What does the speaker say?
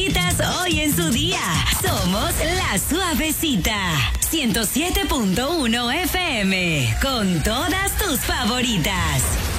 favoritas hoy en su día. Somos La Suavecita. 107.1 FM. Con todas tus favoritas.